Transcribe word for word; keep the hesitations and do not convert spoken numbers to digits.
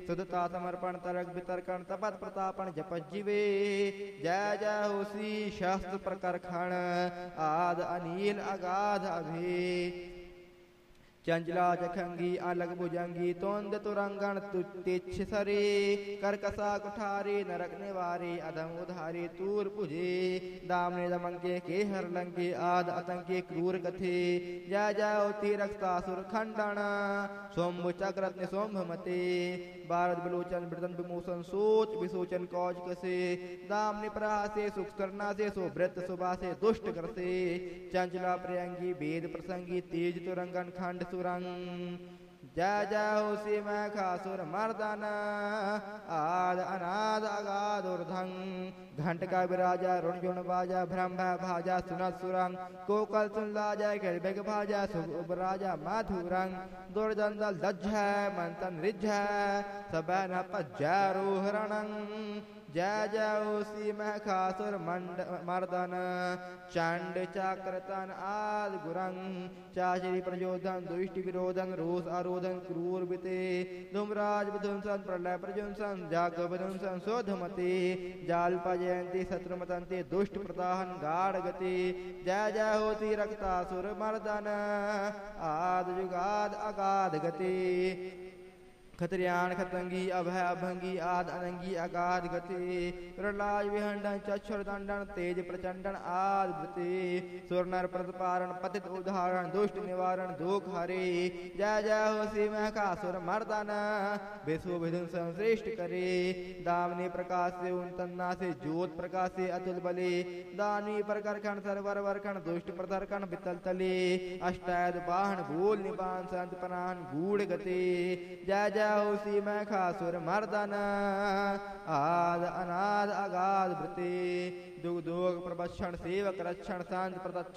सुधता समर्पण तरक बितरकण तपत प्रतापन जपत जीवे। जय जय होसी शस्त्र प्रकर खण आद अनील अगाध अभे। चंचला जखंगी अलग भुजंगी तोंद तुरंगण तुच्छ सरे। करकसा कुठारे नरक निवारे अधम उधारे तूर पुजे। दामने दमंके के हर लंके आद आतंके क्रूर कथे। जय जय होती रक्तासुर खंडन सोम्भ चक्रत्न सोम्भ मते। भारत बिलोचन वृतन विमोचन सोच विसोचन कौच कसे। दामने प्रहासे सुख करना से सुभृत सुबासे दुष्ट करसे। चंचला प्रियंगी वेद प्रसंगी तेज तुरंगन खंड सुरंग। जय जय होसी मैं खासुर मर्दन आद अनाद अगाध ऊर्ध्वं। घंट का विराजा रुण जुण बाजा भ्रम भाजा सुनत सुरंग। कोकल सुन लाजा खिलबिग भाजा शुभ उप राजा माधुरंग। दुर्जंदल दज्झ मंतन रिझ सब न पज्जै रोहरणं। जय जय होसी मैं खासुर मंड मर्दन चंड चक्रतन आद गुरंग। चाशरी प्रजोधन दुष्ट विरोधन रोष आरोधन क्रूर बिते। धूमराज विध्वंसन प्रलय प्रजुंसन जाग विध्वंसन शोधमते। जाल पजयंती शत्रुमतंते दुष्ट प्रदाहन गाढ़ गति। जय जय होती रक्तासुर मर्दन आद जुगाद अगाध गति। खतरियाण खतंगी अभय अभंगी आद अनंगी अगाध गति। प्रहलाद विहंडन चक्षुर दंडन तेज प्रचंडन आद वृते। सुर नर प्रतिपारण पतित उदाहरण दुष्ट निवारण दुख हरे। जय जय होसी मैं खासुर मर्दन विश्व विध्वंसन श्रेष्ठ करे। दामनी प्रकाश से उन तन्ना से ज्योत प्रकाश से अतुल बले। दानवी प्रकर खण सरवर वरखण दुष्ट प्रदर्कण बितल तले। अष्टायद वाहन भूल निपान संत परान गूढ़ गते। जय जय होसी मैं खासुर मर्दन आद अनाद अगाध वृते। दुग दुग प्रबक्षण सेवक रक्षण शांत प्रदक्षिण